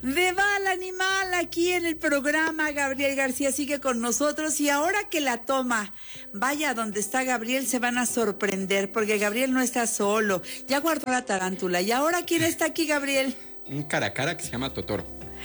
de Bala Animal aquí en el programa. Gabriel García sigue con nosotros y ahora que la toma vaya donde está Gabriel se van a sorprender porque Gabriel no está solo, ya guardó la tarántula. ¿Y ahora quién está aquí, Gabriel? Un cara a cara que se llama Totoro.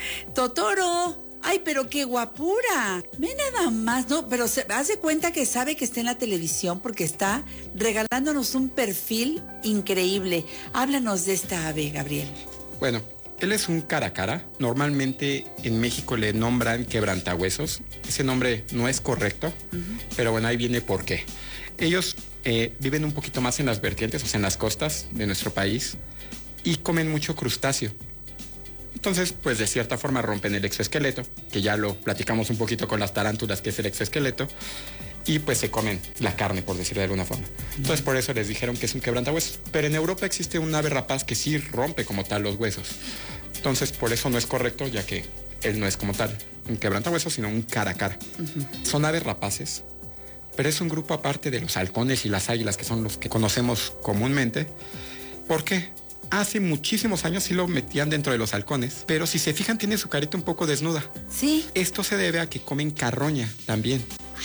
¡Totoro! ¡Ay, pero qué guapura! Ve nada más, ¿no? Pero hace cuenta que sabe que está en la televisión porque está regalándonos un perfil increíble. Háblanos de esta ave, Gabriel. Bueno, él es un cara a cara. Normalmente en México le nombran quebrantahuesos. Ese nombre no es correcto, pero bueno, ahí viene por qué. Ellos viven un poquito más en las vertientes, o sea, en las costas de nuestro país, y comen mucho crustáceo. Entonces, pues de cierta forma rompen el exoesqueleto, que ya lo platicamos un poquito con las tarántulas, que es el exoesqueleto, y pues se comen la carne, por decirlo de alguna forma. Entonces, por eso les dijeron que es un quebrantahuesos. Pero en Europa existe un ave rapaz que sí rompe como tal los huesos. Entonces, por eso no es correcto, ya que él no es como tal un quebrantahuesos, sino un cara a cara. Son aves rapaces, pero es un grupo aparte de los halcones y las águilas, que son los que conocemos comúnmente. ¿Por qué? Hace muchísimos años sí lo metían dentro de los halcones, pero si se fijan tiene su carita un poco desnuda. Sí. Esto se debe a que comen carroña también.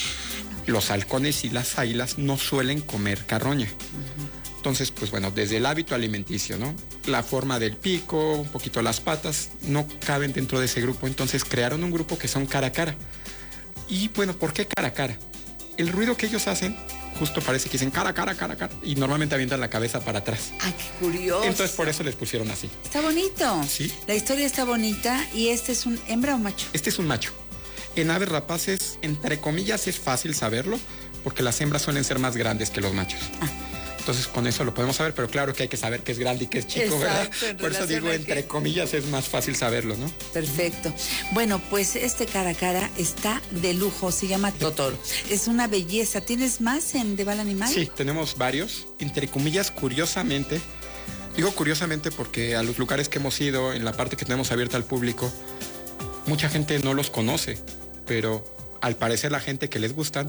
Los halcones y las águilas no suelen comer carroña. Entonces, pues bueno, desde el hábito alimenticio, ¿no? La forma del pico, un poquito las patas, no caben dentro de ese grupo. Entonces crearon un grupo que son cara a cara. Y bueno, ¿por qué cara a cara? El ruido que ellos hacen justo parece que dicen cara, cara, cara, cara, y normalmente avientan la cabeza para atrás. ¡Ah, qué curioso! Entonces por eso les pusieron así. Está bonito. Sí. La historia está bonita. ¿Y este es un hembra o macho? Este es un macho. En aves rapaces, entre comillas, es fácil saberlo, porque las hembras suelen ser más grandes que los machos. Entonces con eso lo podemos saber, pero claro que hay que saber qué es grande y qué es chico, exacto, ¿verdad? Por eso digo, entre comillas, es más fácil saberlo, ¿no? Perfecto. Bueno, pues este cara a cara está de lujo, se llama Totoro. Es una belleza. ¿Tienes más en De Bala Animal? Sí, tenemos varios. Entre comillas, curiosamente, digo curiosamente porque a los lugares que hemos ido, en la parte que tenemos abierta al público, mucha gente no los conoce, pero al parecer la gente que les gustan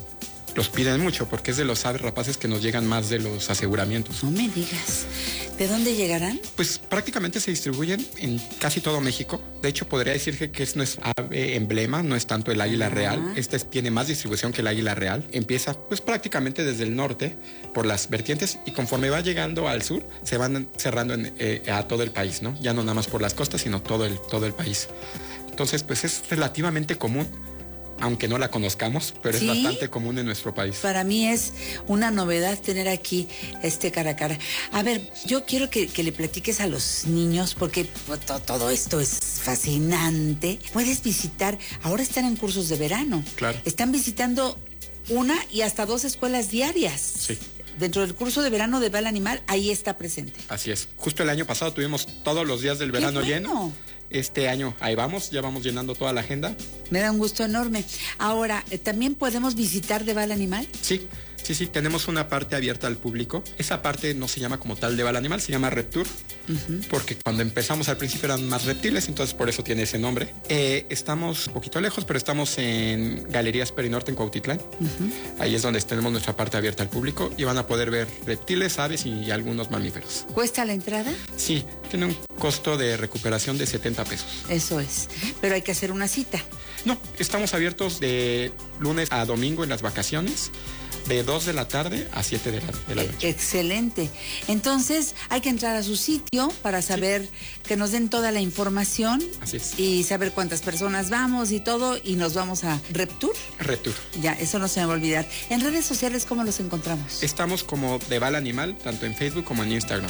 los piden mucho porque es de los aves rapaces que nos llegan más de los aseguramientos. No me digas. ¿De dónde llegarán? Pues prácticamente se distribuyen en casi todo México. De hecho, podría decir que es nuestra ave emblema, no es tanto el águila real. Esta tiene más distribución que el águila real. Empieza pues prácticamente desde el norte por las vertientes y conforme va llegando al sur se van cerrando a todo el país, ¿no? Ya no nada más por las costas, sino todo el país. Entonces, pues es relativamente común, aunque no la conozcamos, pero ¿sí? Es bastante común en nuestro país. Para mí es una novedad tener aquí este cara a cara. A ver, yo quiero que le platiques a los niños, porque todo esto es fascinante. Puedes visitar, ahora están en cursos de verano. Claro. Están visitando una y hasta 2 escuelas diarias. Sí. Dentro del curso de verano de Bala Animal, ahí está presente. Así es. Justo el año pasado tuvimos todos los días del verano lleno. Este año ahí vamos, ya vamos llenando toda la agenda. Me da un gusto enorme. Ahora, ¿también podemos visitar De Bala Animal? Sí, tenemos una parte abierta al público. Esa parte no se llama como tal De Bala Animal, se llama Reptur, porque cuando empezamos al principio eran más reptiles, entonces por eso tiene ese nombre. Estamos un poquito lejos, pero estamos en Galerías Perinorte en Cuautitlán. Ahí es donde tenemos nuestra parte abierta al público y van a poder ver reptiles, aves y algunos mamíferos. ¿Cuesta la entrada? Sí, tiene un costo de recuperación de 70 pesos. Eso es, pero hay que hacer una cita. No, estamos abiertos de lunes a domingo en las vacaciones, de 2 de la tarde a 7 de la noche. Excelente. Entonces hay que entrar a su sitio para saber que nos den toda la información. Así es. Y saber cuántas personas vamos y todo, y nos vamos a Reptur. Reptur. Ya, eso no se me va a olvidar. En redes sociales, ¿cómo los encontramos? Estamos como De Bala Animal, tanto en Facebook como en Instagram.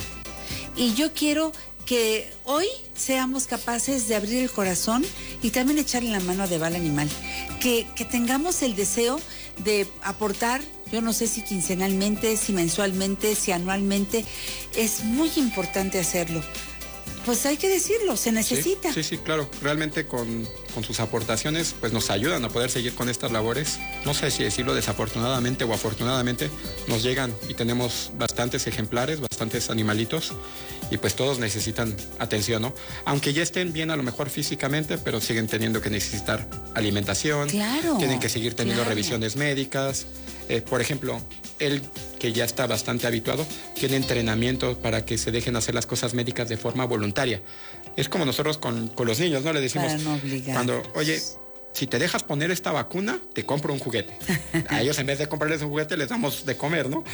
Y yo quiero que hoy seamos capaces de abrir el corazón y también echarle la mano a De Bala Animal. Que tengamos el deseo de aportar, yo no sé si quincenalmente, si mensualmente, si anualmente. Es muy importante hacerlo. Pues hay que decirlo, se necesita. Sí, claro. Realmente con sus aportaciones pues nos ayudan a poder seguir con estas labores. No sé si decirlo desafortunadamente o afortunadamente, nos llegan y tenemos bastantes ejemplares, bastantes animalitos y pues todos necesitan atención, ¿no? Aunque ya estén bien a lo mejor físicamente, pero siguen teniendo que necesitar alimentación. Claro. Tienen que seguir teniendo revisiones médicas. Por ejemplo, él, que ya está bastante habituado, tiene entrenamiento para que se dejen hacer las cosas médicas de forma voluntaria. Es como nosotros con los niños, ¿no? Le decimos, para no obligar. cuando, oye, si te dejas poner esta vacuna, te compro un juguete. A ellos, en vez de comprarles un juguete, les damos de comer, ¿no?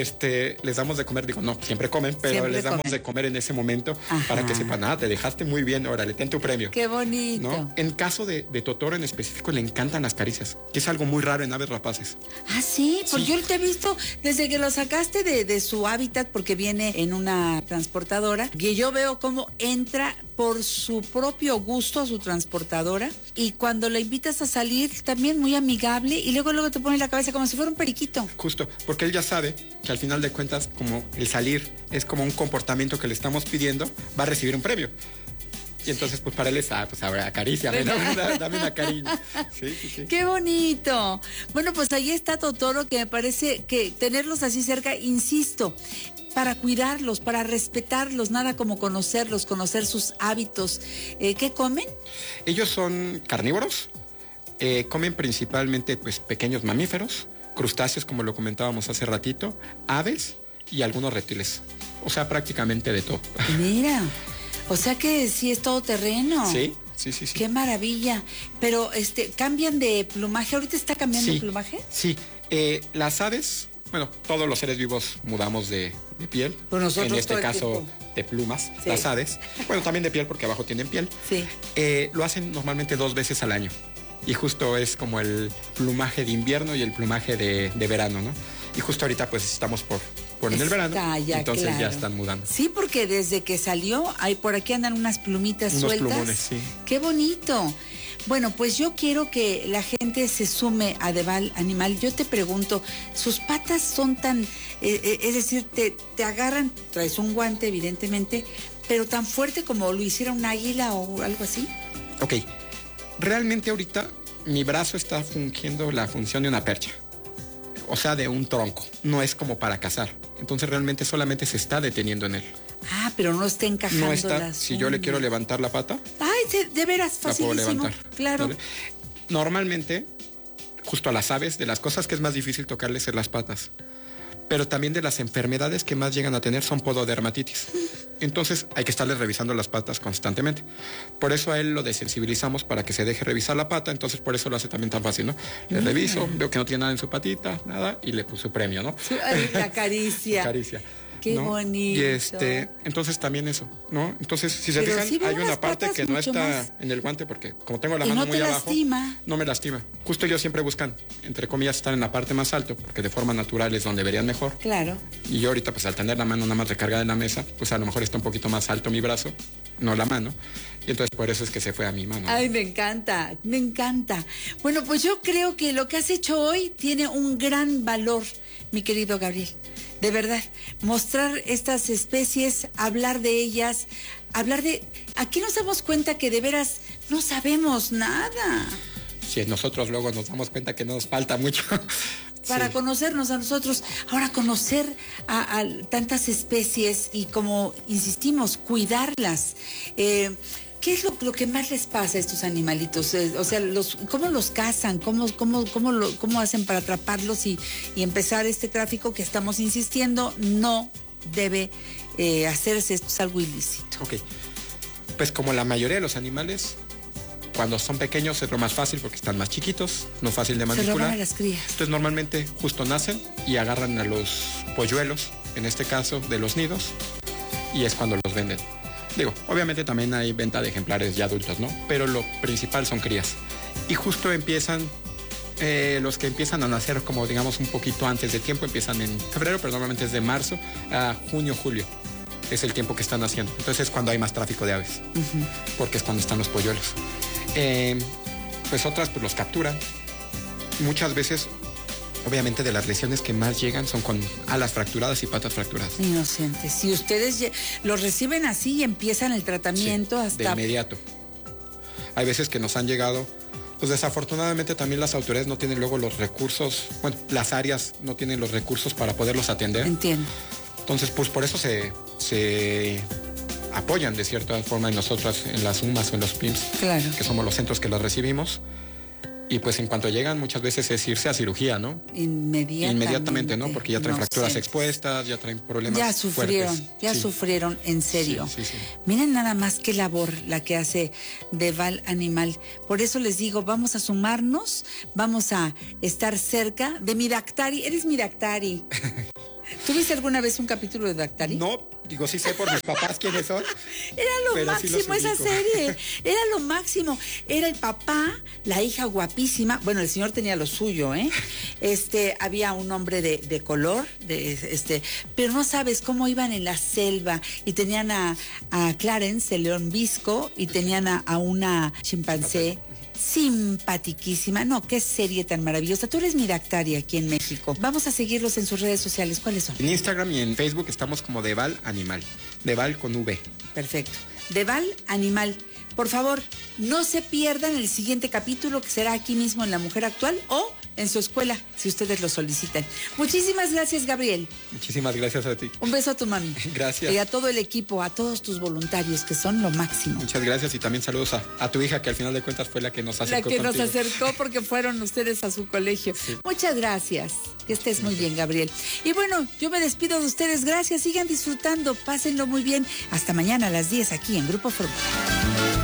Les damos de comer, digo, no, siempre comen, pero Siempre les damos comen. de comer en ese momento. Ajá. Para que sepan, te dejaste muy bien, órale, ten tu premio. Qué bonito. ¿No? En caso de Totoro en específico, le encantan las caricias, que es algo muy raro en aves rapaces. Ah, sí, porque Sí. yo te he visto desde que lo sacaste de su hábitat, porque viene en una transportadora, que yo veo cómo entra por su propio gusto a su transportadora, y cuando la invitas a salir, también muy amigable, y luego te pone la cabeza como si fuera un periquito. Justo, porque él ya sabe que al final de cuentas, como el salir es como un comportamiento que le estamos pidiendo, va a recibir un premio. Y entonces, pues para él es, pues ahora acaríciame, ¿no? Dame una cariño. Sí, sí, sí. ¡Qué bonito! Bueno, pues ahí está Totoro, que me parece que tenerlos así cerca, insisto, para cuidarlos, para respetarlos, nada como conocerlos, conocer sus hábitos. ¿Qué comen? Ellos son carnívoros, comen principalmente pues pequeños mamíferos, crustáceos, como lo comentábamos hace ratito, aves y algunos reptiles. O sea, prácticamente de todo. Mira, o sea que sí es todo terreno. Sí, sí, sí, sí. Qué maravilla. Pero cambian de plumaje. ¿Ahorita está cambiando Sí, de plumaje? Sí, las aves, bueno, todos los seres vivos mudamos de piel. Pues nosotros en este todo el caso, tiempo. de plumas, Sí. las aves. Bueno, también de piel porque abajo tienen piel. Sí. Lo hacen normalmente 2 veces al año. Y justo es como el plumaje de invierno y el plumaje de verano, ¿no? Y justo ahorita pues estamos por en el verano. Ya, Entonces claro. ya están mudando. Sí, porque desde que salió, por aquí andan unas plumitas Unos sueltas. plumones, sí. Qué bonito. Bueno, pues yo quiero que la gente se sume a Deval Animal. Yo te pregunto, ¿sus patas son tan, es decir, te agarran, traes un guante evidentemente, pero tan fuerte como lo hiciera un águila o algo así? Ok, realmente ahorita mi brazo está fungiendo la función de una percha. O sea, de un tronco. No es como para cazar. Entonces realmente solamente se está deteniendo en él. Ah, pero no está encajando No está, las si yo le quiero uñas. levantar la pata, Ay, de veras, la puedo facilísimo. levantar. Claro. ¿Vale? Normalmente, justo a las aves, de las cosas que es más difícil tocarles es las patas. Pero también de las enfermedades que más llegan a tener son pododermatitis. Entonces hay que estarles revisando las patas constantemente. Por eso a él lo desensibilizamos para que se deje revisar la pata. Entonces por eso lo hace también tan fácil, ¿no? Le reviso, veo que no tiene nada en su patita, nada, y le puse su premio, ¿no? Ay, la caricia. Caricia. Qué ¿no? bonito. Y entonces también eso, ¿no? Entonces, si se Pero fijan, sí veo hay una las parte patas que no mucho está más. en el guante porque como tengo la Y mano no muy te abajo, lastima. no me lastima. Justo ellos siempre buscan, entre comillas, estar en la parte más alto porque de forma natural es donde verían mejor. Claro. Y yo ahorita, pues al tener la mano nada más recargada en la mesa, pues a lo mejor está un poquito más alto mi brazo, no la mano. Y entonces por eso es que se fue a mi mano. Ay, me encanta, me encanta. Bueno, pues yo creo que lo que has hecho hoy tiene un gran valor, mi querido Gabriel. De verdad, mostrar estas especies, hablar de ellas, Aquí nos damos cuenta que de veras no sabemos nada. Si nosotros luego nos damos cuenta que nos falta mucho. Para Sí. conocernos a nosotros. Ahora, conocer a tantas especies y, como insistimos, cuidarlas. ¿Qué es lo que más les pasa a estos animalitos? O sea, ¿cómo los cazan? ¿Cómo hacen para atraparlos y empezar este tráfico que estamos insistiendo? No debe hacerse, esto es algo ilícito. Ok. Pues como la mayoría de los animales, cuando son pequeños es lo más fácil porque están más chiquitos, no fácil de Se roban manipular. a las crías. Entonces normalmente justo nacen y agarran a los polluelos, en este caso de los nidos, y es cuando los venden. Digo, obviamente también hay venta de ejemplares ya adultos, ¿no? Pero lo principal son crías. Y justo empiezan, los que empiezan a nacer como digamos un poquito antes de tiempo, empiezan en febrero, pero normalmente es de marzo a junio, julio. Es el tiempo que están naciendo. Entonces es cuando hay más tráfico de aves, porque es cuando están los polluelos. Pues otras pues los capturan. Muchas veces, obviamente de las lesiones que más llegan son con alas fracturadas y patas fracturadas. Inocentes. Si ustedes los reciben así y empiezan el tratamiento Sí, hasta... de inmediato. Hay veces que nos han llegado, pues desafortunadamente también las autoridades no tienen luego los recursos, bueno, las áreas no tienen los recursos para poderlos atender. Entiendo. Entonces, pues por eso se apoyan de cierta forma en nosotras, en las UMAS o en los PIMS, Claro. que somos los centros que las recibimos. Y pues en cuanto llegan, muchas veces es irse a cirugía, ¿no? Inmediatamente, ¿no? Porque ya traen fracturas expuestas, ya traen problemas ya sufrieron, fuertes. Sufrieron, en serio. Sí. Miren nada más qué labor la que hace Deval Animal. Por eso les digo, vamos a sumarnos, vamos a estar cerca de mi Dactari. Eres mi Dactari. ¿Tuviste alguna vez un capítulo de Dactari? No, digo, sí sé por mis papás quiénes son. Era lo máximo esa serie, era lo máximo. Era el papá, la hija guapísima. Bueno, el señor tenía lo suyo, ¿eh? Había un hombre de color, pero no sabes cómo iban en la selva y tenían a Clarence, el león visco, y tenían a una chimpancé simpatiquísima. No, qué serie tan maravillosa. Tú eres mi Dactari aquí en México. Vamos a seguirlos en sus redes sociales. ¿Cuáles son? En Instagram y en Facebook estamos como Deval Animal. Deval con V. Perfecto. Deval Animal. Por favor, no se pierdan el siguiente capítulo, que será aquí mismo en La Mujer Actual o en su escuela, si ustedes lo solicitan. Muchísimas gracias, Gabriel. Muchísimas gracias a ti. Un beso a tu mami. Gracias. Y a todo el equipo, a todos tus voluntarios, que son lo máximo. Muchas gracias y también saludos a tu hija, que al final de cuentas fue la que nos acercó. Nos acercó porque fueron ustedes a su colegio. Sí. Muchas gracias. Que estés muy bien, Gabriel. Y bueno, yo me despido de ustedes. Gracias. Sigan disfrutando. Pásenlo muy bien. Hasta mañana a las 10 aquí en Grupo Fórmula.